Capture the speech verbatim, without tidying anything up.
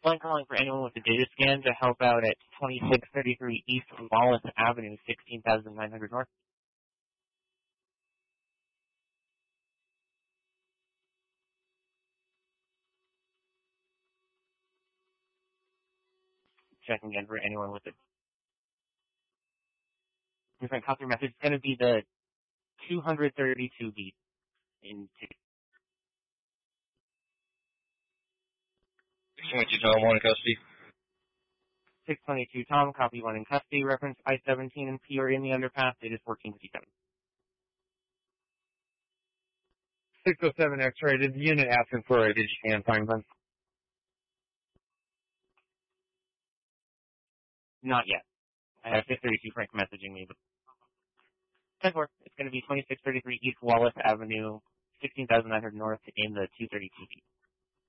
Line calling for anyone with a data scan to help out at twenty-six thirty-three East Wallace Avenue, sixteen thousand nine hundred North. Checking in for anyone with a different copy message. It's going to be the two thirty-two beat in two. six twenty-two Tom, one in custody. six twenty-two Tom, copy one in custody. Reference I seventeen and P are in the underpass. It is fourteen fifty-seven. six oh seven X-ray, did the unit asking for a digiscan Franklin? Not yet. I have six thirty-two Frank messaging me, but ten four. It's going to be twenty-six thirty-three East Wallace Avenue, sixteen thousand nine hundred North in the two thirty-two beat.